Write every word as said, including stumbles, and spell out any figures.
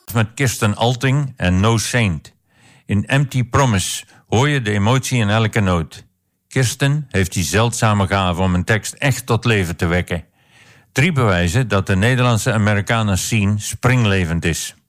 met Kirsten Alting en No Saint. In Empty Promise hoor je de emotie in elke noot. Kirsten heeft die zeldzame gave om een tekst echt tot leven te wekken. Drie bewijzen dat de Nederlandse Americana scene springlevend is.